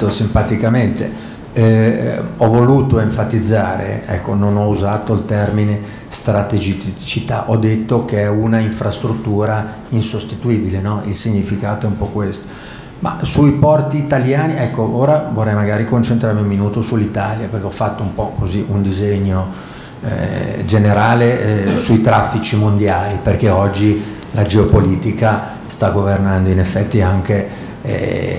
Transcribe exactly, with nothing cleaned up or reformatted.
detto simpaticamente. Eh, ho voluto enfatizzare, ecco, non ho usato il termine strategicità, ho detto che è una infrastruttura insostituibile, no? Il significato è un po' questo. Ma sui porti italiani, ecco, ora vorrei magari concentrarmi un minuto sull'Italia, perché ho fatto un po' così un disegno eh, generale eh, sui traffici mondiali, perché oggi la geopolitica sta governando in effetti anche eh,